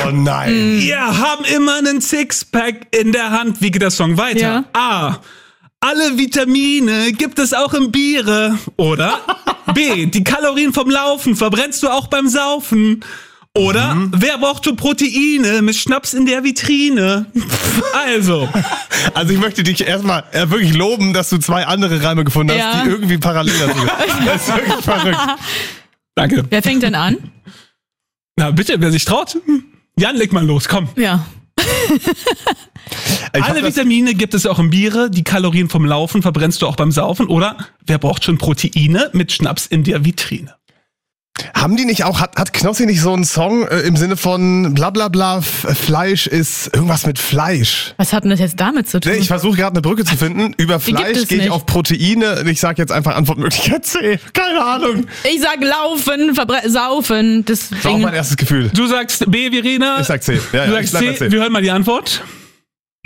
Oh nein. Wir haben immer einen Sixpack in der Hand. Wie geht der Song weiter? Ja. A. Alle Vitamine gibt es auch im Biere. Oder B. Die Kalorien vom Laufen verbrennst du auch beim Saufen. Oder wer braucht schon Proteine mit Schnaps in der Vitrine? Also ich möchte dich erstmal wirklich loben, dass du 2 andere Reime gefunden hast, Ja. die irgendwie parallel sind. Das ist wirklich verrückt. danke. Wer fängt denn an? Na bitte, wer sich traut. Jan, leg mal los, komm. Ja. Alle Vitamine gibt es auch im Biere, die Kalorien vom Laufen verbrennst du auch beim Saufen. Oder wer braucht schon Proteine mit Schnaps in der Vitrine? Haben die nicht auch, hat Knossi nicht so einen Song im Sinne von bla bla bla, Fleisch ist irgendwas mit Fleisch? Was hat denn das jetzt damit zu tun? Nee, ich versuche gerade eine Brücke zu finden. Über Die gibt Fleisch es gehe ich nicht. auf Proteine. Ich sage jetzt einfach Antwortmöglichkeit C. Keine Ahnung. Ich sag laufen, saufen. Das war auch Deswegen. mein erstes Gefühl. Du sagst B, Verena. Ich sag C. Ja, Du ich sagst bleib bei C. Wir hören mal die Antwort.